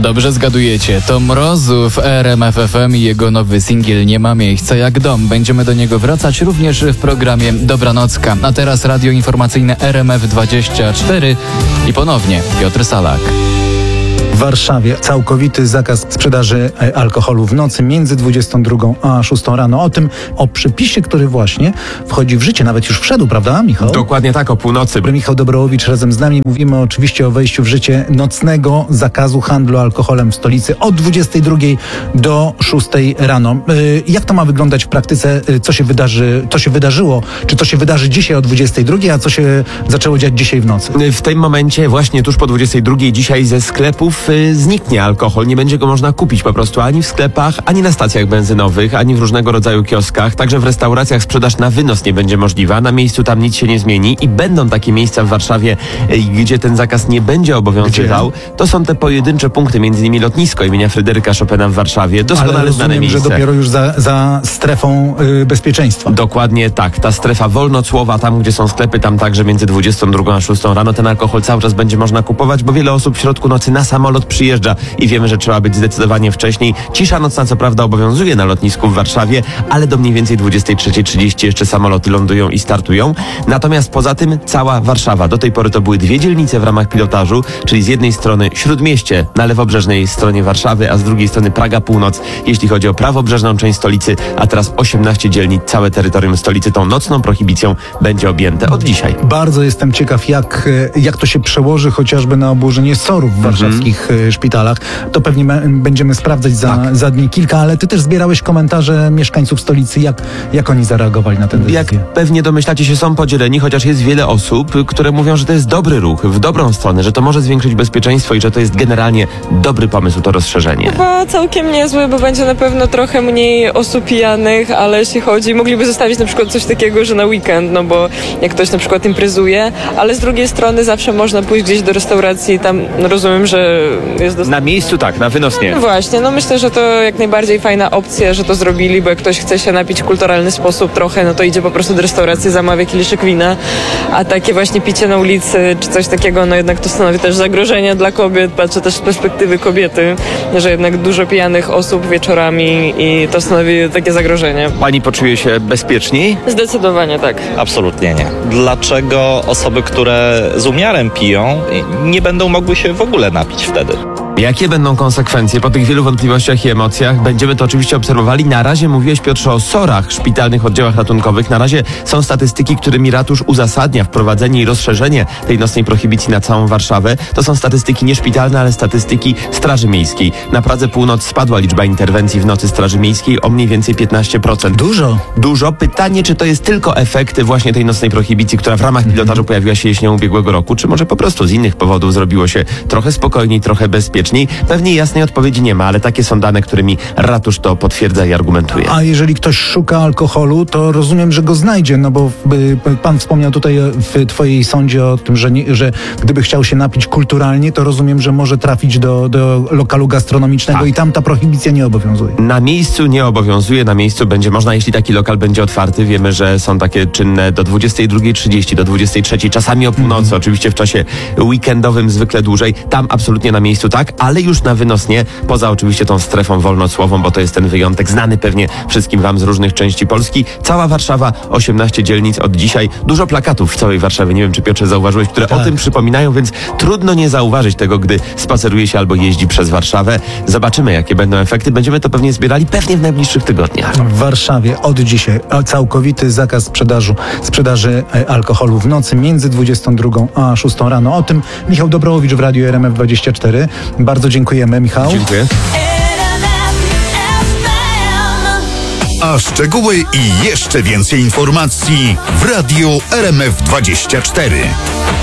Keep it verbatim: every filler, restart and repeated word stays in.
Dobrze zgadujecie, to Mrozu w R M F F M i jego nowy singiel Nie ma miejsca jak dom. Będziemy do niego wracać również w programie Dobranocka. A teraz radio informacyjne R M F dwadzieścia cztery i ponownie Piotr Salak. W Warszawie całkowity zakaz sprzedaży alkoholu w nocy między dwudziestą drugą a szóstą rano. O tym, o przepisie, który właśnie wchodzi w życie, nawet już wszedł, prawda, Michał? Dokładnie tak, o północy. Michał Dobrołowicz razem z nami. Mówimy oczywiście o wejściu w życie nocnego zakazu handlu alkoholem w stolicy od dwudziestej drugiej do szóstej rano. Yy, jak to ma wyglądać w praktyce? Yy, co się wydarzy, co się wydarzyło? Czy to się wydarzy dzisiaj o dwudziestej drugiej, a co się zaczęło dziać dzisiaj w nocy? W tym momencie, właśnie tuż po dwudziestej drugiej dzisiaj ze sklepów y, zniknie alkohol. Nie będzie go można kupić po prostu ani w sklepach, ani na stacjach benzynowych, ani w różnego rodzaju kioskach. Także w restauracjach sprzedaż na wynos nie będzie możliwa. Na miejscu tam nic się nie zmieni i będą takie miejsca w Warszawie, y, gdzie ten zakaz nie będzie obowiązywał. Gdzie? To są te pojedyncze punkty, między innymi lotnisko imienia Fryderyka Chopina w Warszawie. Doskonale Ale znane rozumiem, miejsce. że dopiero już za, za strefą y, bezpieczeństwa. Dokładnie tak. Ta strefa wolnocłowa, tam gdzie są sklepy, tam także między dwudziestą drugą a szóstą rano ten alkohol cały czas będzie można kupować, bo wiele osób w środku nocy na samolot przyjeżdża i wiemy, że trzeba być zdecydowanie wcześniej. Cisza nocna co prawda obowiązuje na lotnisku w Warszawie, ale do mniej więcej dwudziestej trzeciej trzydzieści jeszcze samoloty lądują i startują. Natomiast poza tym cała Warszawa. Do tej pory to były dwie dzielnice w ramach pilotażu, czyli z jednej strony Śródmieście na lewobrzeżnej stronie Warszawy, a z drugiej strony Praga Północ, jeśli chodzi o prawobrzeżną część stolicy, a teraz osiemnaście dzielnic, całe terytorium stolicy tą nocną prohibicją będzie objęte od dzisiaj. Bardzo jestem ciekaw, jak, jak to się przełoży chociażby na obłożenie sorów w warszawskich mm-hmm. szpitalach. To pewnie będziemy sprawdzać za, tak. za dni kilka, ale ty też zbierałeś komentarze mieszkańców stolicy, jak, jak oni zareagowali na tę decyzję. Jak pewnie domyślacie się, są podzieleni, chociaż jest wiele osób, które mówią, że to jest dobry ruch, w dobrą stronę, że to może zwiększyć bezpieczeństwo i że to jest generalnie dobry pomysł, to rozszerzenie. Chyba całkiem niezły, bo będzie na pewno trochę mniej osób pijanych, ale jeśli chodzi, mogliby zostawić na przykład coś takiego, że na weekend, no bo jak ktoś na przykład imprezuje, ale z drugiej strony zawsze można pójść gdzieś do restauracji, tam no rozumiem, że jest dost... Na miejscu tak, na wynos nie. No właśnie, no myślę, że to jak najbardziej fajna opcja, że to zrobili, bo jak ktoś chce się napić w kulturalny sposób trochę, no to idzie po prostu do restauracji, zamawia kieliszek wina, a takie właśnie picie na ulicy czy coś takiego, no jednak to stanowi też zagrożenie dla kobiet, patrzę też z perspektywy kobiety, że jednak dużo pijanych osób wieczorami i to stanowi takie zagrożenie. Pani poczuje się bezpieczniej? Zdecydowanie tak. Absolutnie nie. Dlaczego osoby, które z umiarem piją, nie będą mogły się w ogóle napić wtedy? Jakie będą konsekwencje po tych wielu wątpliwościach i emocjach? Będziemy to oczywiście obserwowali. Na razie mówiłeś, Piotrze, o sorach, szpitalnych oddziałach ratunkowych. Na razie są statystyki, którymi ratusz uzasadnia wprowadzenie i rozszerzenie tej nocnej prohibicji na całą Warszawę. To są statystyki nie szpitalne, ale statystyki Straży Miejskiej. Na Pradze Północ spadła liczba interwencji w nocy Straży Miejskiej o mniej więcej piętnaście procent. Dużo. Dużo. Pytanie, czy to jest tylko efekt właśnie tej nocnej prohibicji, która w ramach pilotażu pojawiła się jesienią ubiegłego roku, czy może po prostu z innych powodów zrobiło się trochę spokojniej, trochę bezpieczniej? Pewnie jasnej odpowiedzi nie ma, ale takie są dane, którymi ratusz to potwierdza i argumentuje. A jeżeli ktoś szuka alkoholu, to rozumiem, że go znajdzie, no bo y, pan wspomniał tutaj w twojej sądzie o tym, że, nie, że gdyby chciał się napić kulturalnie, to rozumiem, że może trafić do, do lokalu gastronomicznego tak. I tam ta prohibicja nie obowiązuje. Na miejscu nie obowiązuje, na miejscu będzie można, jeśli taki lokal będzie otwarty. Wiemy, że są takie czynne do dwudziestej drugiej trzydzieści, do dwudziestej trzeciej, czasami o północy, mm. oczywiście w czasie weekendowym zwykle dłużej. Tam absolutnie na miejscu tak, ale już na wynos nie, poza oczywiście tą strefą wolnocłową, bo to jest ten wyjątek znany pewnie wszystkim wam z różnych części Polski. Cała Warszawa, osiemnaście dzielnic od dzisiaj. Dużo plakatów w całej Warszawie, nie wiem, czy Piotrze zauważyłeś, które tak. o tym przypominają, więc trudno nie zauważyć tego, gdy spaceruje się albo jeździ przez Warszawę. Zobaczymy, jakie będą efekty. Będziemy to pewnie zbierali pewnie w najbliższych tygodniach. W Warszawie od dzisiaj całkowity zakaz sprzedaży, sprzedaży alkoholu w nocy między dwudziestą drugą a szóstą rano. O tym Michał Dobrołowicz w Radiu R M F dwadzieścia cztery. Bardzo dziękujemy, Michał. Dziękuję. A szczegóły i jeszcze więcej informacji w Radiu R M F dwadzieścia cztery.